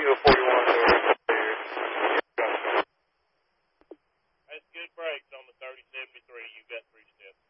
Kilo 41. That's good brakes on the 3073. You got 3 steps.